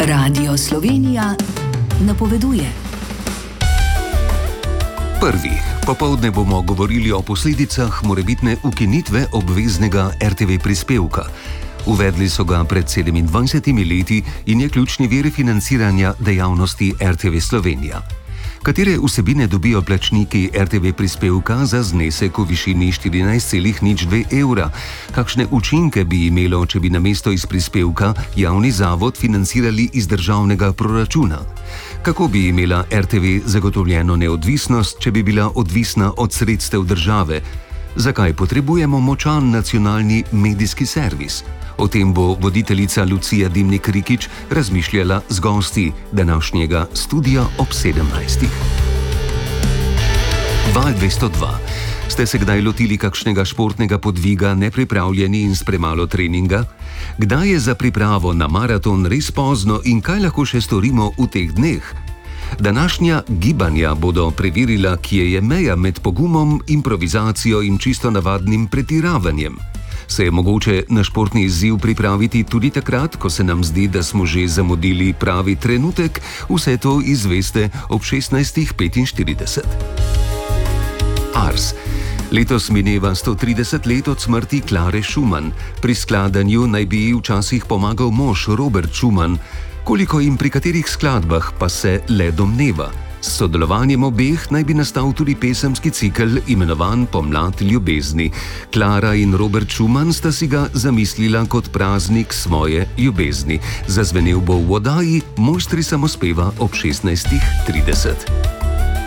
Radio Slovenija napoveduje. Prvi. Popoldne bomo govorili o posledicah morebitne ukinitve obveznega RTV prispevka. Uvedli so ga pred 27 leti in je ključni vir financiranja dejavnosti RTV Slovenija. Katere vsebine dobijo plačniki RTV prispevka za znesek v višini 14,02 evra? Kakšne učinke bi imelo, če bi namesto iz prispevka javni zavod financirali iz državnega proračuna? Kako bi imela RTV zagotovljeno neodvisnost, če bi bila odvisna od sredstev države? Zakaj potrebujemo močan nacionalni medijski servis? O tem bo voditeljica Lucija Dimnik-Rikić razmišljala z gosti današnjega studia ob 17. Val 202. Ste se kdaj lotili kakšnega športnega podviga nepripravljeni in s premalo treninga? Kdaj je za pripravo na maraton res pozno in kaj lahko še storimo v teh dneh? Današnja gibanja bodo preverila, kje je meja med pogumom, improvizacijo in čisto navadnim pretiravanjem. Se je mogoče na športni izziv pripraviti tudi takrat, ko se nam zdi, da smo že zamudili pravi trenutek? Vse to izveste ob 16:45. Ars. Letos mineva 130 let od smrti Klare Schumann. Pri skladanju naj bi ji včasih pomagal mož Robert Schumann. Koliko in pri katerih skladbah pa se le domneva. S sodelovanjem obeh naj bi nastal tudi pesemski cikel imenovan Pomlad ljubezni. Klara in Robert Schumann sta si ga zamislila kot praznik svoje ljubezni. Zazvenel bo v oddaji Mojstri samospeva ob 16:30.